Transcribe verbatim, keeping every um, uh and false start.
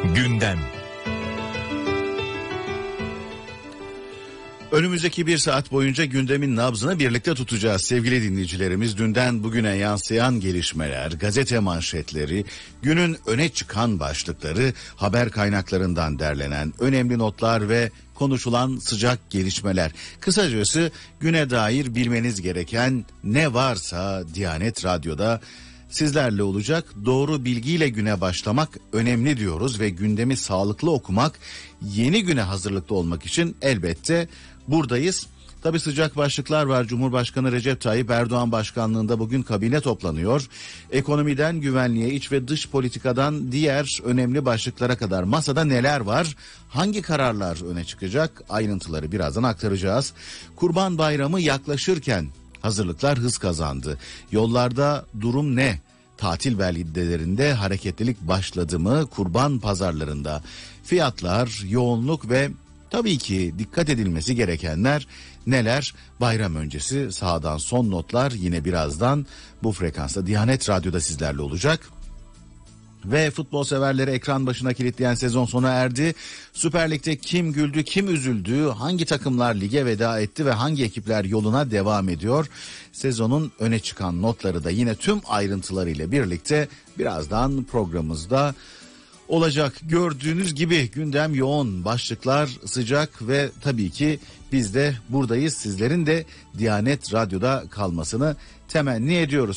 Gündem. Önümüzdeki bir saat boyunca gündemin nabzını birlikte tutacağız sevgili dinleyicilerimiz. Dünden bugüne yansıyan gelişmeler, gazete manşetleri, günün öne çıkan başlıkları, haber kaynaklarından derlenen önemli notlar ve konuşulan sıcak gelişmeler. Kısacası güne dair bilmeniz gereken ne varsa Diyanet Radyo'da sizlerle olacak. Doğru bilgiyle güne başlamak önemli diyoruz ve gündemi sağlıklı okumak, yeni güne hazırlıklı olmak için elbette buradayız. Tabii sıcak başlıklar var. Cumhurbaşkanı Recep Tayyip Erdoğan başkanlığında bugün kabine toplanıyor. Ekonomiden güvenliğe, iç ve dış politikadan diğer önemli başlıklara kadar masada neler var? Hangi kararlar öne çıkacak? Ayrıntıları birazdan aktaracağız. Kurban Bayramı yaklaşırken hazırlıklar hız kazandı. Yollarda durum ne? Tatil beldelerinde hareketlilik başladı mı? Kurban pazarlarında fiyatlar, yoğunluk ve tabii ki dikkat edilmesi gerekenler neler? Bayram öncesi sahadan son notlar yine birazdan bu frekansta Diyanet Radyo'da sizlerle olacak. Ve futbol severleri ekran başına kilitleyen sezon sona erdi. Süper Lig'de kim güldü, kim üzüldü, hangi takımlar lige veda etti ve hangi ekipler yoluna devam ediyor? Sezonun öne çıkan notları da yine tüm ayrıntılarıyla birlikte birazdan programımızda olacak. Gördüğünüz gibi gündem yoğun, başlıklar sıcak ve tabii ki biz de buradayız. Sizlerin de Diyanet Radyo'da kalmasını temenni ediyoruz.